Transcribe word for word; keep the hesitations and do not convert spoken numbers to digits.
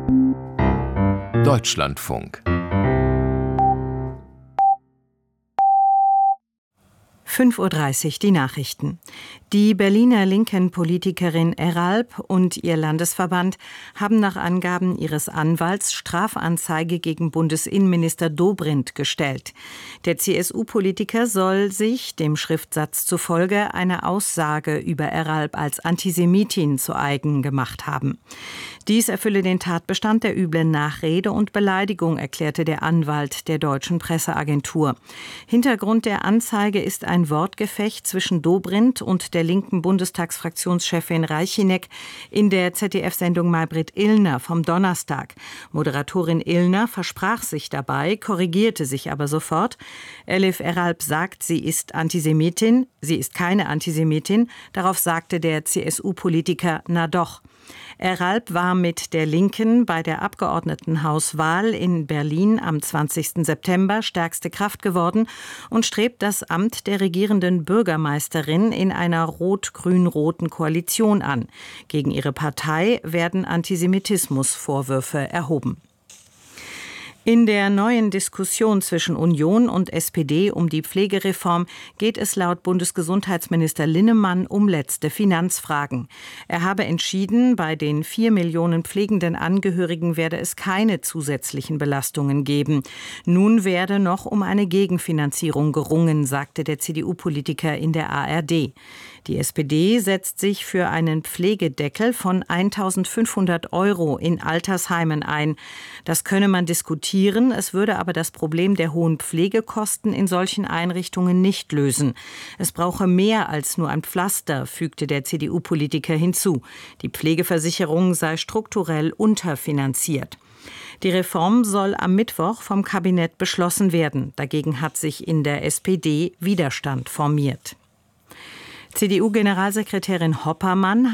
Deutschlandfunk. fünf Uhr dreißig, die Nachrichten. Die Berliner linken Politikerin Eralp und ihr Landesverband haben nach Angaben ihres Anwalts Strafanzeige gegen Bundesinnenminister Dobrindt gestellt. Der C S U-Politiker soll sich, dem Schriftsatz zufolge, eine Aussage über Eralp als Antisemitin zu eigen gemacht haben. Dies erfülle den Tatbestand der üblen Nachrede und Beleidigung, erklärte der Anwalt der deutschen Presseagentur. Hintergrund der Anzeige ist ein Wortgefecht zwischen Dobrindt und der linken Bundestagsfraktionschefin Reichinek in der Z D F-Sendung Maybrit Illner vom Donnerstag. Moderatorin Illner versprach sich dabei, korrigierte sich aber sofort. Elif Eralp sagt, sie ist Antisemitin. Sie ist keine Antisemitin. Darauf sagte der C S U-Politiker, na doch. Eralp war mit der Linken bei der Abgeordnetenhauswahl in Berlin am zwanzigsten September stärkste Kraft geworden und strebt das Amt der regierenden Bürgermeisterin in einer rot-grün-roten Koalition an. Gegen ihre Partei werden Antisemitismusvorwürfe erhoben. In der neuen Diskussion zwischen Union und S P D um die Pflegereform geht es laut Bundesgesundheitsminister Linnemann um letzte Finanzfragen. Er habe entschieden, bei den vier Millionen pflegenden Angehörigen werde es keine zusätzlichen Belastungen geben. Nun werde noch um eine Gegenfinanzierung gerungen, sagte der C D U-Politiker in der A R D. Die S P D setzt sich für einen Pflegedeckel von eintausendfünfhundert Euro in Altersheimen ein. Das könne man diskutieren. Es würde aber das Problem der hohen Pflegekosten in solchen Einrichtungen nicht lösen. Es brauche mehr als nur ein Pflaster, fügte der C D U-Politiker hinzu. Die Pflegeversicherung sei strukturell unterfinanziert. Die Reform soll am Mittwoch vom Kabinett beschlossen werden. Dagegen hat sich in der S P D Widerstand formiert. C D U-Generalsekretärin Hoppermann